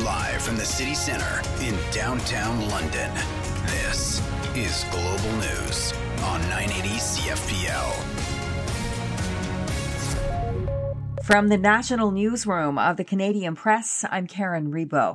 Live from the city centre in downtown London, this is Global News on 980 CFPL. From the national newsroom of the Canadian Press, I'm Karen Rebo.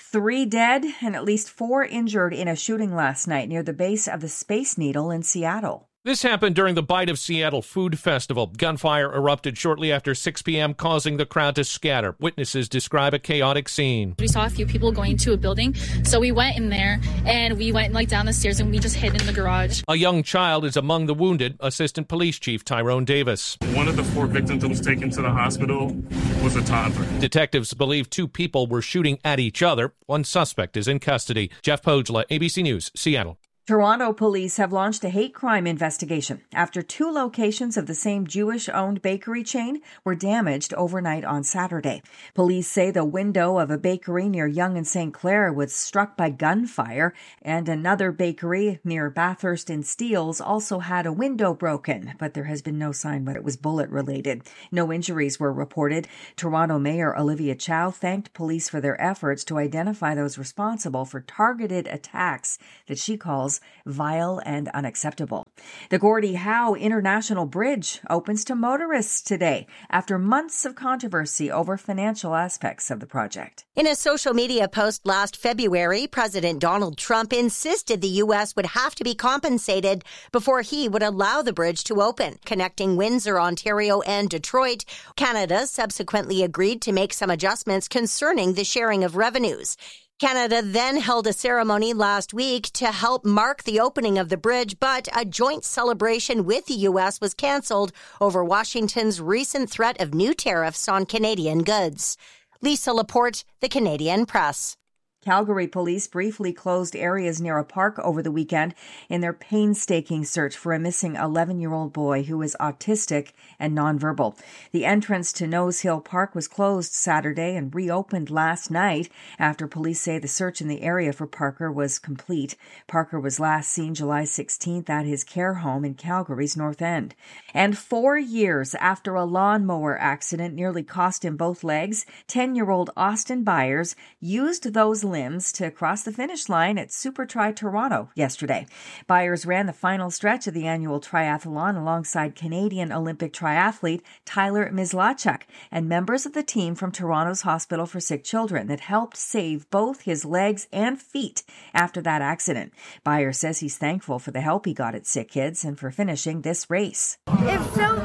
3 dead and at least 4 injured in a shooting last night near the base of the Space Needle in Seattle. This happened during the Bite of Seattle Food Festival. Gunfire erupted shortly after 6 p.m., causing the crowd to scatter. Witnesses describe a chaotic scene. We saw a few people going to a building, so we went in there, and we went down the stairs, and we just hid in the garage. A young child is among the wounded, Assistant Police Chief Tyrone Davis. One of the 4 victims that was taken to the hospital was a toddler. Detectives believe 2 people were shooting at each other. 1 suspect is in custody. Jeff Pogela, ABC News, Seattle. Toronto police have launched a hate crime investigation after 2 locations of the same Jewish-owned bakery chain were damaged overnight on Saturday. Police say the window of a bakery near Yonge and St. Clair was struck by gunfire, and another bakery near Bathurst and Steeles also had a window broken, but there has been no sign that it was bullet-related. No injuries were reported. Toronto Mayor Olivia Chow thanked police for their efforts to identify those responsible for targeted attacks that she calls vile and unacceptable. The Gordie Howe International Bridge opens to motorists today after months of controversy over financial aspects of the project. In a social media post last February, President Donald Trump insisted the U.S. would have to be compensated before he would allow the bridge to open, connecting Windsor, Ontario and Detroit. Canada subsequently agreed to make some adjustments concerning the sharing of revenues. Canada then held a ceremony last week to help mark the opening of the bridge, but a joint celebration with the U.S. was canceled over Washington's recent threat of new tariffs on Canadian goods. Lisa Laporte, The Canadian Press. Calgary police briefly closed areas near a park over the weekend in their painstaking search for a missing 11-year-old boy who is autistic and nonverbal. The entrance to Nose Hill Park was closed Saturday and reopened last night after police say the search in the area for Parker was complete. Parker was last seen July 16th at his care home in Calgary's North End. And 4 years after a lawnmower accident nearly cost him both legs, 10-year-old Austin Byers used those limbs to cross the finish line at Super Tri Toronto yesterday. Byers ran the final stretch of the annual triathlon alongside Canadian Olympic triathlete Tyler Mislachuk and members of the team from Toronto's Hospital for Sick Children that helped save both his legs and feet after that accident. Byers says he's thankful for the help he got at Sick Kids and for finishing this race. It felt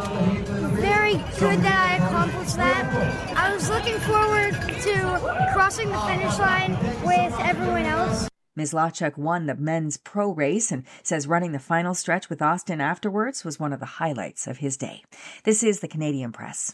very good that I accomplished that. I was looking forward to crossing the finish line with everyone else. Mislachuk won the men's pro race and says running the final stretch with Austin afterwards was one of the highlights of his day. This is the Canadian Press.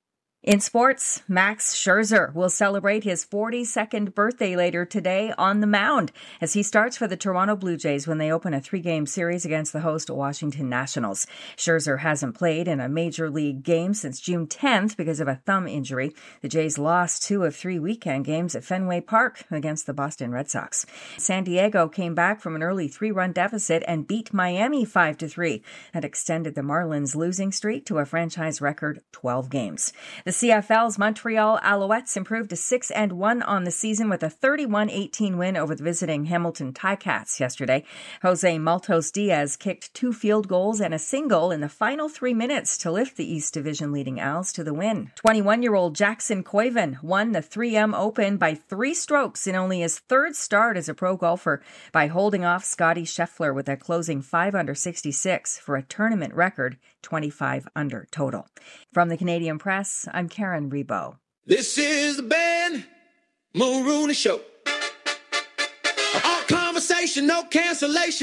In sports, Max Scherzer will celebrate his 42nd birthday later today on the mound as he starts for the Toronto Blue Jays when they open a 3-game series against the host Washington Nationals. Scherzer hasn't played in a major league game since June 10th because of a thumb injury. The Jays lost 2 of 3 weekend games at Fenway Park against the Boston Red Sox. San Diego came back from an early 3-run deficit and beat Miami 5-3. That extended the Marlins' losing streak to a franchise record 12 games. The CFL's Montreal Alouettes improved to 6-1 on the season with a 31-18 win over the visiting Hamilton Ticats yesterday. Jose Maltos Diaz kicked 2 field goals and a single in the final 3 minutes to lift the East Division leading Als to the win. 21-year-old Jackson Koiven won the 3M Open by 3 strokes in only his 3rd start as a pro golfer by holding off Scotty Scheffler with a closing 5 under 66 for a tournament record 25 under total. From the Canadian Press, I'm Karen Rebo. This is the Ben Mulrooney Show. All conversation, no cancellation.